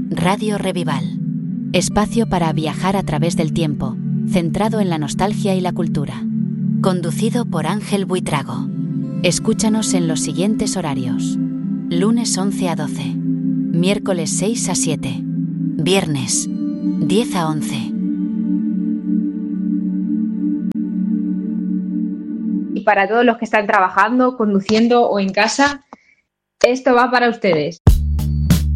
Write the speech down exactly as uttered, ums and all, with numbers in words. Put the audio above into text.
Radio Revival. Espacio para viajar a través del tiempo, centrado en la nostalgia y la cultura. Conducido por Ángel Buitrago. Escúchanos en los siguientes horarios. Lunes once a doce. Miércoles seis a siete. Viernes diez a once. Y para todos los que están trabajando, conduciendo o en casa, esto va para ustedes.